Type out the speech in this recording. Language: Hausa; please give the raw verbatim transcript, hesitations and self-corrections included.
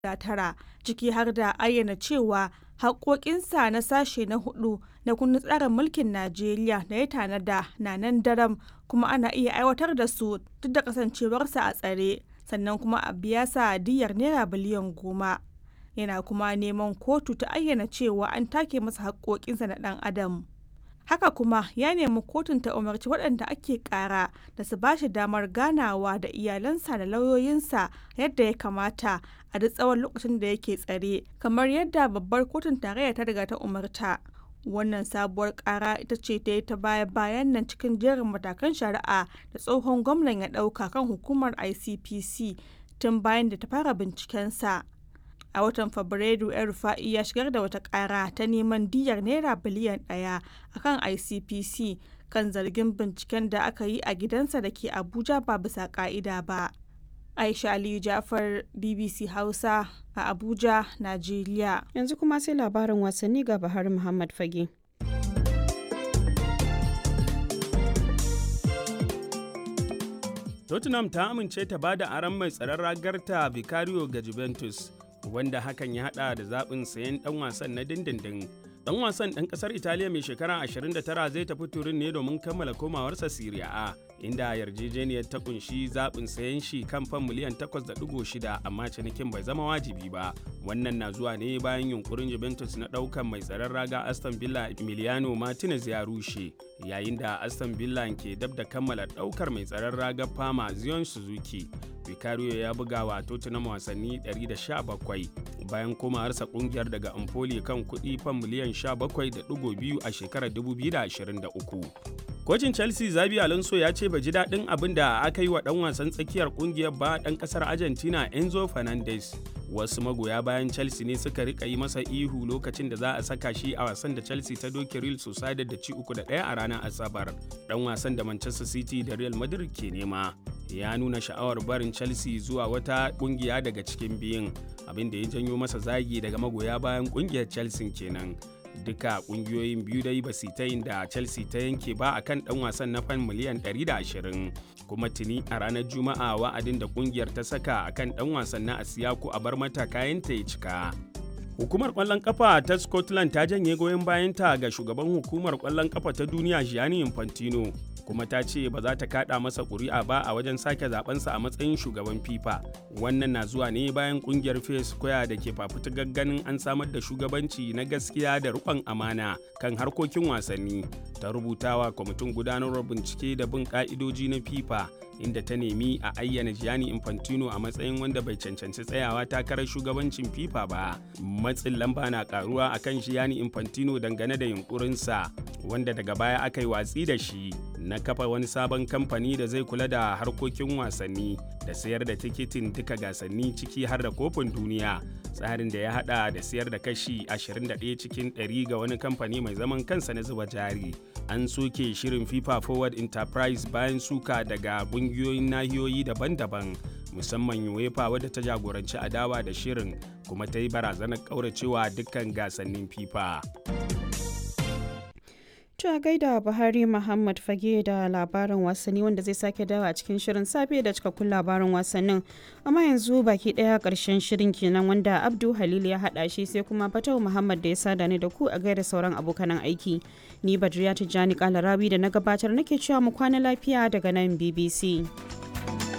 tara, ciki har da ayyana cewa haƙƙoƙinsa na sashe na hudu na kundin tsarin mulkin Najeriya da ya tanada na nan daram kuma ana iya aiwatar da su duk da kasancewarsa a tsare, sannan kuma a biya sa diyyar naira biliyan goma. Yana kuma neman kotu ta ayyana cewa an take masa haƙƙoƙinsa na ɗan adam. Haka kuma ya nemi kotun ta umarci waɗanda ake ƙara da su ba shi damar ganawa da iyalansa da lauyoyinsa yadda ya kamata a duk tsawon lokacin da yake tsare, kamar yadda babbar kotun tarayya ta riga ta umarta. Wannan sabuwar ƙara ita ce ta yi ta baya-bayan nan cikin jerin matakan shari'a da tsohon gwamnan ya ɗauka kan hukumar I C P C tun bayan da ta fara bincikensa. A watan Fabrairu, El-Rufa'i ya shigar da wata ƙara ta neman diyyar naira biliyan ɗaya a kan I C P C kan zargin binciken da aka yi a gidansa da ke Abuja ba bisa ƙa'ida ba. Aisha Aliyu Jafar, B B C Hausa a Abuja, Najeriya. Yanzu kuma sai labarin wasanni ga Bahar Muhammad Fage. Tottenham ta amince ta bada aron mai tsaron ragarta Vicario ga Juventus, wanda hakan ya hada da zaɓin sayen ɗan wasan na dindindin. Ɗan wasan ɗan ƙasar Italiya mai shekara ashirin da tara zai tafi Turin ne domin kammala komawarsa Serie A, inda yarjejeniyar ta kunshi zaɓin sayen shi kan fan miliyan takwas da ɗigo shida, amma cinikin bai zama wajibi ba. Wannan na zuwa ne bayan yunkurin Juventus na ɗaukan mai tsaron raga Aston Villa Emiliano Martinez ya rushe, yayin da Aston Villa ke dab da kammala ɗaukar mai tsaron raga Parma Zion Suzuki. Vicario ya buga wa Tottenham wasanni ɗari da sha bakwai bayan komawarsa kungiyar daga Empoli kan kuɗi fan miliyan sha bakwai da ɗigo biyu a shekarar dubu biyu da ashirin da uku. Kocin Chelsea Xabi Alonso ya ce bai ji daɗin abin da aka yi wa ɗan wasan tsakiyar kungiyar ba ɗan ƙasar Argentina Enzo Fernandez. Wasu magoya bayan Chelsea ne suka rika yi masa ihu lokacin da za a saka shi a wasan da Chelsea ta doke Real Sociedad da ci uku da ɗaya a ranar Asabar. Ɗan wasan da Manchester City da Real Madrid ke nema ya nuna sha'awar barin Chelsea zuwa wata kungiya daga cikin biyun, abin da ya janyo masa zagi daga magoya bayan kungiyar Chelsea kenan. Duka kungiyoyin biyu dai ba su ta yin da Chelsea ta yanke ba akan dan wasan na fan miliyan ɗari da ashirin, kuma tuni a ranar Juma'a wa'adin da kungiyar ta saka akan dan wasan na Asiyaku a bar mata kayanta ya cika. Hukumar ƙwallon ƙafa ta Scotland ta janye goyon bayanta ga shugaban hukumar ƙwallon ƙafa ta duniya Gianni Infantino, kuma ta ce ba za ta kada masa ƙuri'a ba a wajen sake zabensa a matsayin shugaban FIFA. Wannan na zuwa ne bayan kungiyar Fair Square da ke fafutukar ganin an samar da shugabanci na gaskiya da riƙon amana kan harkokin wasanni, ta rubutawa kwamitin gudanarwar bincike da bin ƙa'idoji na FIFA, inda ta nemi a ayyana Gianni Infantino a matsayin wanda bai cancanci tsayawa takarar shugabancin FIFA ba. Matsin lamba na karuwa akan Gianni Infantino dangane da yunkurinsa, wanda daga baya aka yi watsi da shi, na kafa wani sabon kamfani da zai kula da harkokin wasanni da sayar da tikitin duka gasanni ciki har da kofin duniya, tsarin da ya hada da sayar da kashi ashirin da ɗaya cikin ɗari ga wani kamfani mai zaman kansa na zuba jari. An soke shirin FIFA Forward Enterprise bayan suka daga ƙungiyoyin nahiyoyi daban-daban, musamman UEFA wadda ta jagoranci adawa da shirin kuma ta yi barazanar ƙauracewa dukkan gasannin FIFA. Ta gaida Buhari Muhammad Fage da labarin wasanni, wanda zai sake dawa a cikin shirin safe da cikakkun labarin wasannin. Amma yanzu baki daya karshen shirin kenan, wanda Abdu Halil ya hada shi, sai kuma Fatau Muhammad da ya sada ni da ku a gaida sauran abokanan aiki. Ni Badriya Tijjani Kalarawi da na gabatar nake cewa mu kwana lafiya daga nan B B C.